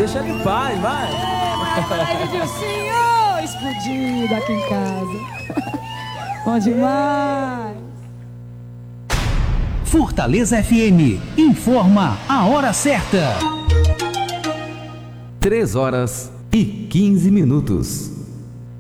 Deixa ele em paz, vai. Vai, Dilcinho! Explodido aqui em casa. Bom demais. Fortaleza FM informa a hora certa. 3 horas e 15 minutos.